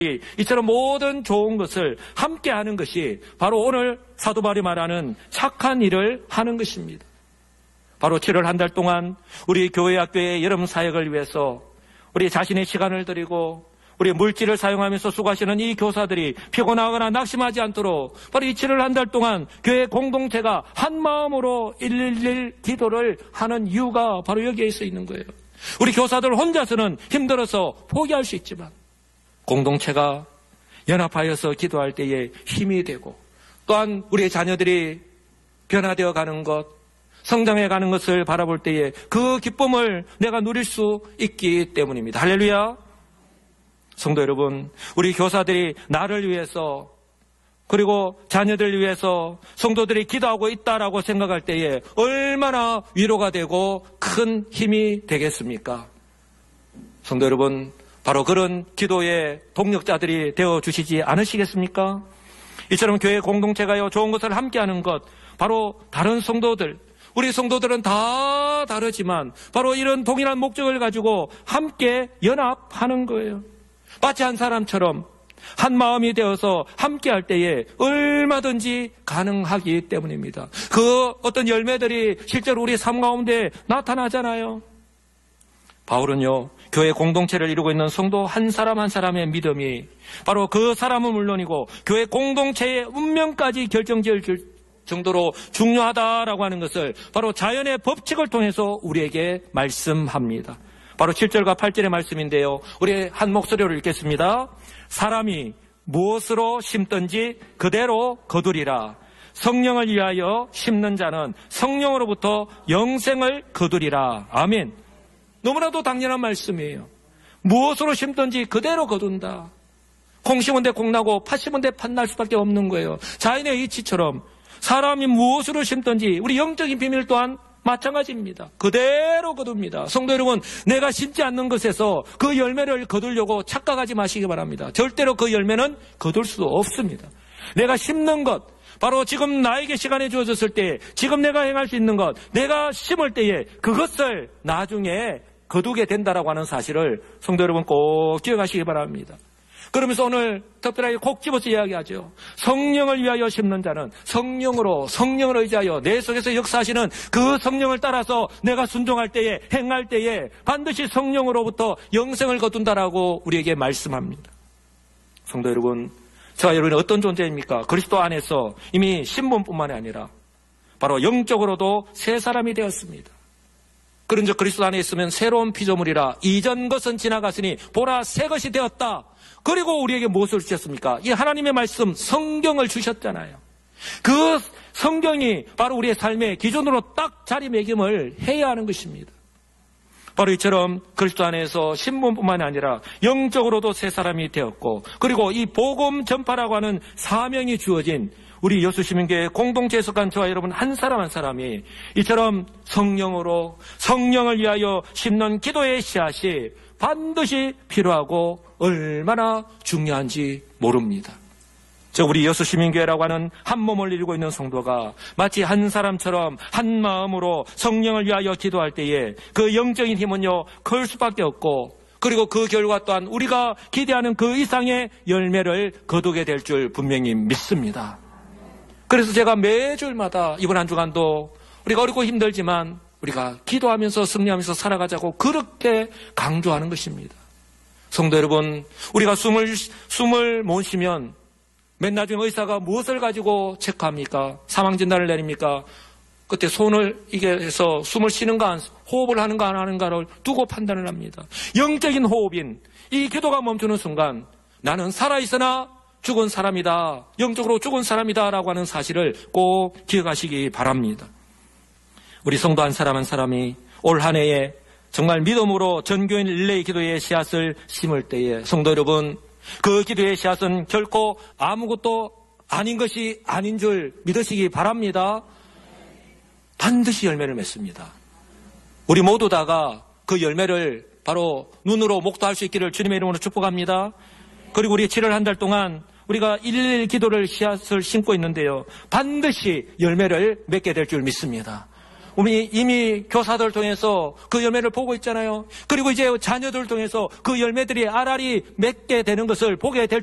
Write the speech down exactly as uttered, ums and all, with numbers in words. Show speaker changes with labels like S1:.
S1: 이처럼 모든 좋은 것을 함께 하는 것이 바로 오늘 사도 바울이 말하는 착한 일을 하는 것입니다. 바로 칠월 한 달 동안 우리 교회 학교의 여러분 사역을 위해서 우리 자신의 시간을 드리고 우리 물질을 사용하면서 수고하시는 이 교사들이 피곤하거나 낙심하지 않도록 바로 이 칠월 한 달 동안 교회 공동체가 한 마음으로 일일일 기도를 하는 이유가 바로 여기에 있어 있는 거예요. 우리 교사들 혼자서는 힘들어서 포기할 수 있지만 공동체가 연합하여서 기도할 때에 힘이 되고 또한 우리의 자녀들이 변화되어 가는 것, 성장해 가는 것을 바라볼 때에 그 기쁨을 내가 누릴 수 있기 때문입니다. 할렐루야. 성도 여러분, 우리 교사들이 나를 위해서 그리고 자녀들을 위해서 성도들이 기도하고 있다라고 생각할 때에 얼마나 위로가 되고 큰 힘이 되겠습니까? 성도 여러분, 바로 그런 기도의 동력자들이 되어주시지 않으시겠습니까? 이처럼 교회 공동체가요, 좋은 것을 함께하는 것, 바로 다른 성도들, 우리 성도들은 다 다르지만 바로 이런 동일한 목적을 가지고 함께 연합하는 거예요. 마치 한 사람처럼 한 마음이 되어서 함께할 때에 얼마든지 가능하기 때문입니다. 그 어떤 열매들이 실제로 우리 삶 가운데 나타나잖아요. 바울은요, 교회 공동체를 이루고 있는 성도 한 사람 한 사람의 믿음이 바로 그 사람은 물론이고 교회 공동체의 운명까지 결정지을 정도로 중요하다라고 하는 것을 바로 자연의 법칙을 통해서 우리에게 말씀합니다. 바로 칠 절과 팔 절의 말씀인데요, 우리 한 목소리로 읽겠습니다. 사람이 무엇으로 심든지 그대로 거두리라. 성령을 위하여 심는 자는 성령으로부터 영생을 거두리라. 아멘. 너무나도 당연한 말씀이에요. 무엇으로 심든지 그대로 거둔다. 콩 심은 데 콩 나고 팥 심은 데 팥 날 수밖에 없는 거예요. 자연의 이치처럼 사람이 무엇으로 심든지 우리 영적인 비밀 또한 마찬가지입니다. 그대로 거둡니다. 성도 여러분, 내가 심지 않는 것에서 그 열매를 거두려고 착각하지 마시기 바랍니다. 절대로 그 열매는 거둘 수도 없습니다. 내가 심는 것, 바로 지금 나에게 시간이 주어졌을 때 지금 내가 행할 수 있는 것, 내가 심을 때에 그것을 나중에 거두게 된다라고 하는 사실을 성도 여러분 꼭 기억하시기 바랍니다. 그러면서 오늘 특별하게 콕 집어서 이야기하죠. 성령을 위하여 심는 자는 성령으로, 성령을 의지하여 내 속에서 역사하시는 그 성령을 따라서 내가 순종할 때에, 행할 때에 반드시 성령으로부터 영생을 거둔다라고 우리에게 말씀합니다. 성도 여러분, 저와 여러분은 어떤 존재입니까? 그리스도 안에서 이미 신분뿐만 아니라 바로 영적으로도 새 사람이 되었습니다. 그런즉 그리스도 안에 있으면 새로운 피조물이라. 이전 것은 지나갔으니 보라 새 것이 되었다. 그리고 우리에게 무엇을 주셨습니까? 이 하나님의 말씀 성경을 주셨잖아요. 그 성경이 바로 우리의 삶의 기준으로 딱 자리매김을 해야 하는 것입니다. 바로 이처럼 그리스도 안에서 신분뿐만 아니라 영적으로도 새 사람이 되었고, 그리고 이 복음 전파라고 하는 사명이 주어진 우리 여수시민교회 공동체에 속한 저와 여러분 한 사람 한 사람이 이처럼 성령으로 성령을 위하여 심는 기도의 씨앗이 반드시 필요하고 얼마나 중요한지 모릅니다. 저 우리 여수시민교회라고 하는 한 몸을 이루고 있는 성도가 마치 한 사람처럼 한 마음으로 성령을 위하여 기도할 때에 그 영적인 힘은요 클 수밖에 없고, 그리고 그 결과 또한 우리가 기대하는 그 이상의 열매를 거두게 될 줄 분명히 믿습니다. 그래서 제가 매주마다 이번 한 주간도 우리가 어렵고 힘들지만 우리가 기도하면서 승리하면서 살아가자고 그렇게 강조하는 것입니다. 성도 여러분, 우리가 숨을 숨을 못 쉬면 맨 나중에 의사가 무엇을 가지고 체크합니까? 사망 진단을 내립니까? 그때 손을 이게 해서 숨을 쉬는가 호흡을 하는가 안 하는가를 두고 판단을 합니다. 영적인 호흡인 이 기도가 멈추는 순간 나는 살아있으나 죽은 사람이다, 영적으로 죽은 사람이다 라고 하는 사실을 꼭 기억하시기 바랍니다. 우리 성도 한 사람 한 사람이 올 한 해에 정말 믿음으로 전교인 릴레이 기도의 씨앗을 심을 때에 성도 여러분, 그 기도의 씨앗은 결코 아무것도 아닌 것이 아닌 줄 믿으시기 바랍니다. 반드시 열매를 맺습니다. 우리 모두 다가 그 열매를 바로 눈으로 목도할 수 있기를 주님의 이름으로 축복합니다. 그리고 우리 칠월 한 달 동안 우리가 일일 기도를 씨앗을 심고 있는데요, 반드시 열매를 맺게 될 줄 믿습니다. 우리 이미 교사들 통해서 그 열매를 보고 있잖아요. 그리고 이제 자녀들 통해서 그 열매들이 알알이 맺게 되는 것을 보게 될